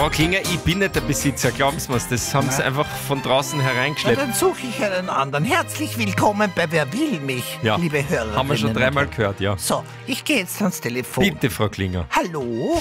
Frau Klinger, ich bin nicht der Besitzer, glauben Sie mir's, das haben Sie einfach von draußen Na, hereingeschleppt. dann suche ich einen anderen. Herzlich willkommen bei Wer will mich, Ja, liebe Hörer. haben wir schon dreimal gehört, ja. So, ich gehe jetzt ans Telefon. Bitte, Frau Klinger. Hallo?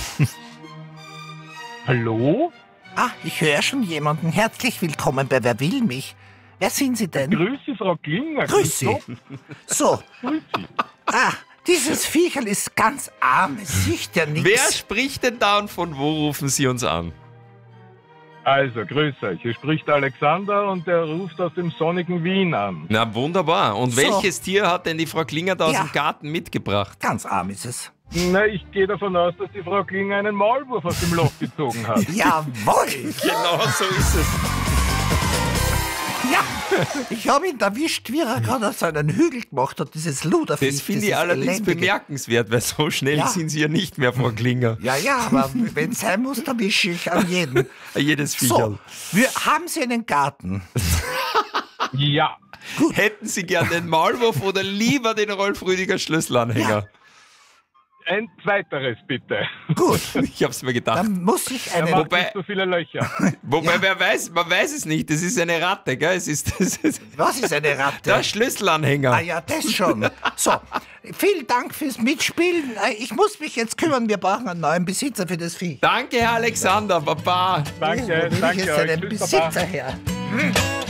Hallo? Ah, ich höre schon jemanden. Herzlich willkommen bei Wer will mich. Wer sind Sie denn? Grüß Sie, Frau Klinger. Grüß Sie. Gott, So, Grüß Sie. dieses Viecherl ist ganz arm. Es sieht ja nichts. Wer spricht denn da und von wo rufen Sie uns an? Also, grüß euch. Hier spricht Alexander und der ruft aus dem sonnigen Wien an. Na, wunderbar. Und So. welches Tier hat denn die Frau Klinger da aus Ja. dem Garten mitgebracht? Ganz arm ist es. Na, ich gehe davon aus, dass die Frau Klinger einen Maulwurf aus dem Loch gezogen hat. Jawohl! Genau so ist es. Ja, ich habe ihn erwischt, wie er gerade auf seinen Hügel gemacht hat, dieses Ludervieh. Das finde ich dieses allerdings elendige. bemerkenswert, weil so schnell Ja. sind Sie ja nicht mehr, Frau Klinger. Ja, aber wenn es sein muss, dann wische ich an jeden. Jedes Viecherl. So, haben Sie einen Garten? Ja. Hätten Sie gern den Maulwurf oder lieber den Rolf Rüdiger Schlüsselanhänger? Ein zweiteres, bitte. Gut, Ich hab's mir gedacht. dann muss ich Er einen... macht Wobei- nicht so viele Löcher. Wobei, man weiß es nicht. Das ist eine Ratte, gell? Das ist Was ist eine Ratte? der Schlüsselanhänger. Ah ja, das schon. So, vielen Dank fürs Mitspielen. Ich muss mich jetzt kümmern, wir brauchen einen neuen Besitzer für das Vieh. Danke, Herr Alexander, Baba. Danke, Wo will ich danke jetzt euch. einen Tschüss, Baba. Besitzer her?